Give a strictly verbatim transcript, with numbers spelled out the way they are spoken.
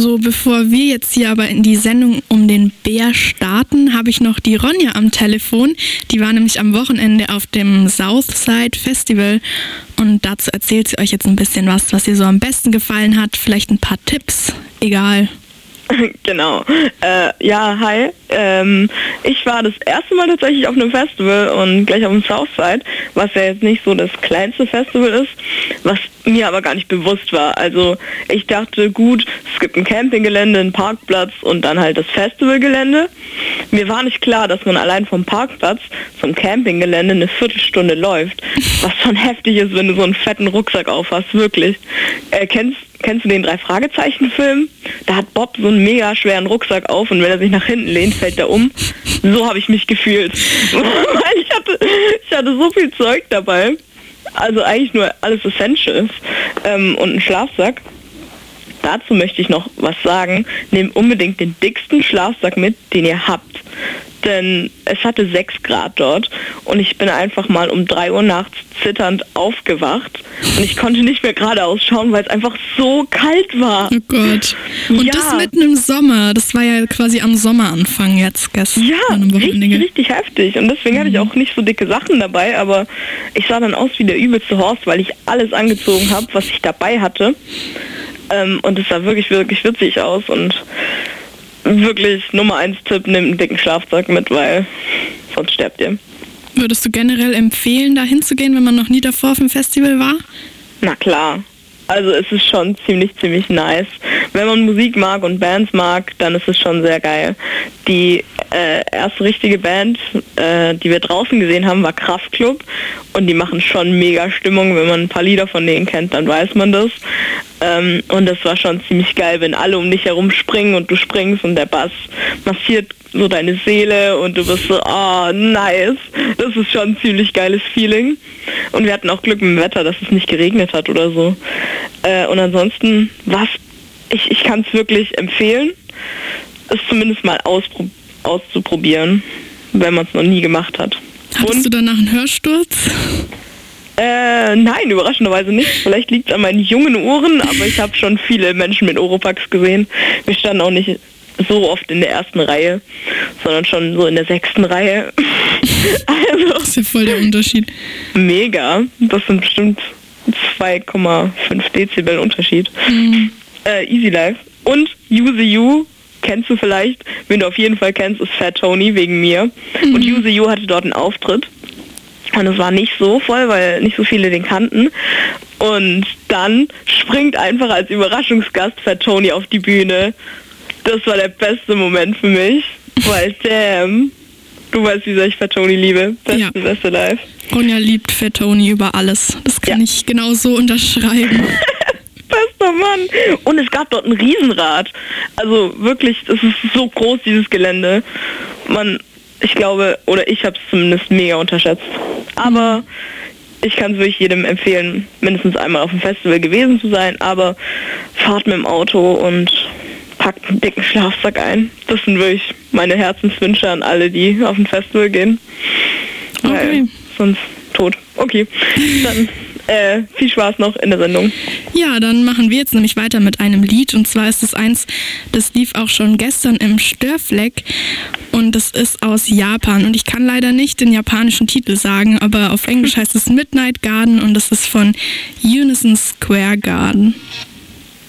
So, bevor wir jetzt hier aber in die Sendung um den Bär starten, habe ich noch die Ronja am Telefon. Die war nämlich am Wochenende auf dem Southside Festival und dazu erzählt sie euch jetzt ein bisschen was, was ihr so am besten gefallen hat. Vielleicht ein paar Tipps, egal. Genau. Äh, ja, hi. Ähm, ich war das erste Mal tatsächlich auf einem Festival und gleich auf dem Southside, was ja jetzt nicht so das kleinste Festival ist, was mir aber gar nicht bewusst war. Also ich dachte, gut, es gibt ein Campinggelände, einen Parkplatz und dann halt das Festivalgelände. Mir war nicht klar, dass man allein vom Parkplatz zum Campinggelände eine Viertelstunde läuft, was schon heftig ist, wenn du so einen fetten Rucksack aufhast, wirklich. Äh, kennst Kennst du den Drei-Fragezeichen-Film? Da hat Bob so einen mega schweren Rucksack auf und wenn er sich nach hinten lehnt, fällt er um. So habe ich mich gefühlt. Weil ich hatte, ich hatte so viel Zeug dabei. Also eigentlich nur alles Essentials ähm, und einen Schlafsack. Dazu möchte ich noch was sagen. Nehmt unbedingt den dicksten Schlafsack mit, den ihr habt. Denn es hatte sechs Grad dort und ich bin einfach mal um drei Uhr nachts zitternd aufgewacht und ich konnte nicht mehr geradeaus schauen, weil es einfach so kalt war. Oh Gott. Und ja. Das mitten im Sommer. Das war ja quasi am Sommeranfang jetzt gestern. Ja, richtig, richtig heftig. Und deswegen mhm. hatte ich auch nicht so dicke Sachen dabei, aber ich sah dann aus wie der übelste Horst, weil ich alles angezogen habe, was ich dabei hatte. Ähm, und es sah wirklich, wirklich witzig aus und wirklich Nummer eins Tipp, nehmt einen dicken Schlafsack mit, weil sonst sterbt ihr. Würdest du generell empfehlen, da hinzugehen, wenn man noch nie davor auf dem Festival war? Na klar. Also es ist schon ziemlich, ziemlich nice. Wenn man Musik mag und Bands mag, dann ist es schon sehr geil. Die äh, erste richtige Band, äh, die wir draußen gesehen haben, war Kraftklub und die machen schon mega Stimmung. Wenn man ein paar Lieder von denen kennt, dann weiß man das. Ähm, und das war schon ziemlich geil, wenn alle um dich herum springen und du springst und der Bass massiert so deine Seele und du bist so, ah, oh, nice. Das ist schon ein ziemlich geiles Feeling. Und wir hatten auch Glück mit dem Wetter, dass es nicht geregnet hat oder so. Äh, und ansonsten, was, ich, ich kann es wirklich empfehlen, es zumindest mal auspro- auszuprobieren, wenn man es noch nie gemacht hat. Hattest und, du danach einen Hörsturz? Äh, nein, überraschenderweise nicht. Vielleicht liegt es an meinen jungen Ohren, aber ich habe schon viele Menschen mit Oropax gesehen. Wir standen auch nicht so oft in der ersten Reihe, sondern schon so in der sechsten Reihe. Also, das ist ja voll der Unterschied. Mega. Das sind bestimmt zwei Komma fünf Dezibel Unterschied. Mhm. Äh, Easy Life. Und Use You kennst du vielleicht. Wen du auf jeden Fall kennst, ist Fat Tony wegen mir. Mhm. Und Use You hatte dort einen Auftritt. Und es war nicht so voll, weil nicht so viele den kannten. Und dann springt einfach als Überraschungsgast Fat Tony auf die Bühne. Das war der beste Moment für mich, weil damn, du weißt, wie sehr ich Fat Tony liebe. Beste, ja. beste Live. Ronja liebt Fat Tony über alles. Das kann ja. ich genau so unterschreiben. Bester Mann. Und es gab dort ein Riesenrad. Also wirklich, es ist so groß, dieses Gelände. Man, ich glaube, oder ich habe es zumindest mega unterschätzt. Aber ich kann es wirklich jedem empfehlen, mindestens einmal auf dem Festival gewesen zu sein. Aber fahrt mit dem Auto und packt einen dicken Schlafsack ein. Das sind wirklich meine Herzenswünsche an alle, die auf ein Festival gehen. Okay. Weil sonst tot. Okay, dann äh, viel Spaß noch in der Sendung. Ja, dann machen wir jetzt nämlich weiter mit einem Lied. Und zwar ist es eins, das lief auch schon gestern im Störfleck. Und das ist aus Japan. Und ich kann leider nicht den japanischen Titel sagen, aber auf Englisch heißt es Midnight Garden und das ist von Unison Square Garden.